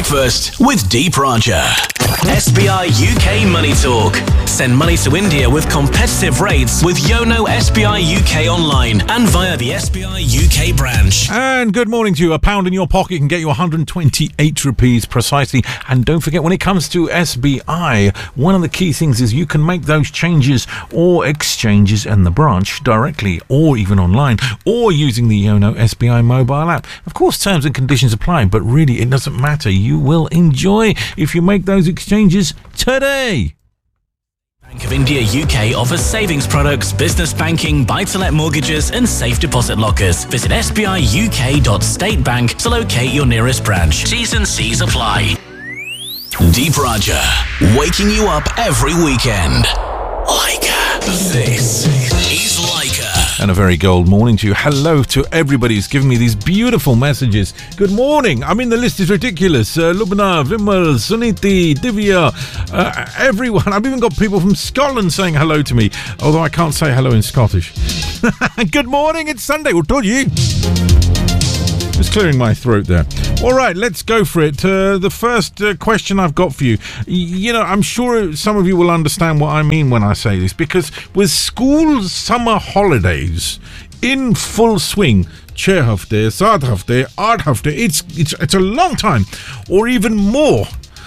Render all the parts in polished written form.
Breakfast with Deep Raja. SBI UK Money Talk. Send money to India with competitive rates with Yono SBI UK online and via the SBI UK branch. And good morning to you. £1 in your pocket can get you 128 rupees precisely. And don't forget, when it comes to SBI, one of the key things is you can make those changes or exchanges in the branch directly or even online or using the Yono SBI mobile app. Of course, terms and conditions apply, but really it doesn't matter. You will enjoy if you make those exchanges today. Bank of India UK offers savings products, business banking, buy-to-let mortgages and safe deposit lockers. Visit sbiuk.statebank to locate your nearest branch. T's and C's apply. Deep Raja, waking you up every weekend. Leica. This is Leica. And a very gold morning to you. Hello to everybody who's giving me these beautiful messages. Good morning. I mean, the list is ridiculous. Lubna, Vimal, Suniti, Divya, everyone. I've even got people from Scotland saying hello to me, although I can't say hello in Scottish. Good morning. It's Sunday. Well, told you. Just clearing my throat there. All right, let's go for it. The first question I've got for you. You know, I'm sure some of you will understand what I mean when I say this, because with school summer holidays in full swing, 6 hafte, 7 hafte, 8 hafte, it's a long time, or even more.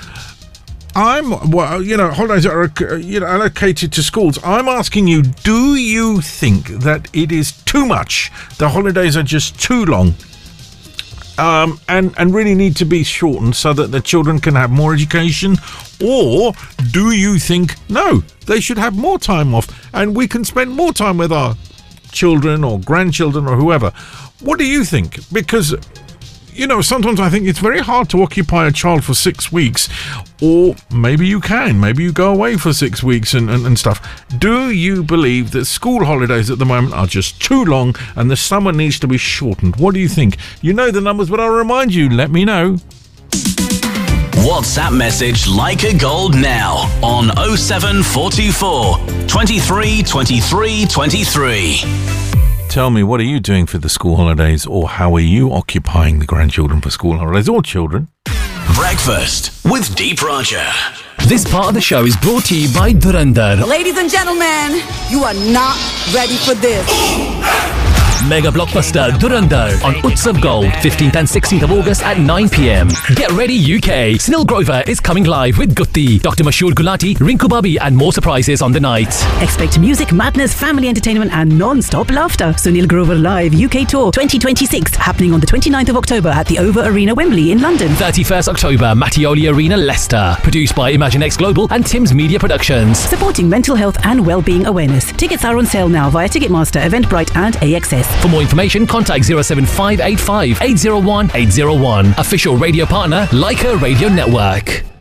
Holidays are allocated to schools. I'm asking you, do you think that it is too much? The holidays are just too long? And really need to be shortened so that the children can have more education? Or do you think, no, they should have more time off and we can spend more time with our children or grandchildren or whoever? What do you think? Because, you know, sometimes I think it's very hard to occupy a child for 6 weeks, or maybe you can. Maybe you go away for 6 weeks and stuff. Do you believe that school holidays at the moment are just too long and the summer needs to be shortened? What do you think? You know the numbers, but I'll remind you. Let me know. WhatsApp message Leica Gold now on 07424 23 23 23. Tell me, what are you doing for the school holidays, or how are you occupying the grandchildren for school holidays, or children? Breakfast with Deep Raja. This part of the show is brought to you by Dhurandhar. Ladies and gentlemen, you are not ready for this. Mega blockbuster Dhurandhar on Utsav Gold, 15th and 16th of August at 9 p.m. Get ready UK. Sunil Grover is coming live with Gutti, Dr. Mashur Gulati, Rinku Babi and more surprises on the night. Expect music, madness, family entertainment and non-stop laughter. Sunil Grover Live UK Tour 2026 happening on the 29th of October at the Over Arena, Wembley in London. 31st October, Mattioli Arena, Leicester. Produced by ImagineX Global and Tim's Media Productions. Supporting mental health and well-being awareness. Tickets are on sale now via Ticketmaster, Eventbrite and AXS. For more information, contact 07585 801 801. Official radio partner, Leica Radio Network.